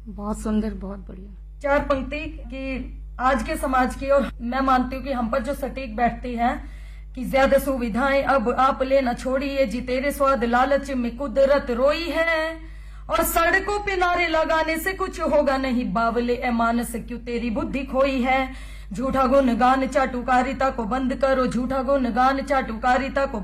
बहुत सुंदर, बहुत बढ़िया। चार पंक्ति की आज के समाज की, और मैं मानती हूँ कि हम पर जो सटीक बैठती है कि ज्यादा सुविधाएं अब आप लेना छोड़िए जी, तेरे स्वाद लालच में कुदरत रोई है, और सड़कों पे नारे लगाने से कुछ होगा नहीं, बावले ए मानस क्यों तेरी बुद्धि खोई है। झूठा गुणगान चाटुकारिता को बंद करो, झूठा गुणगान चाटुकारिता को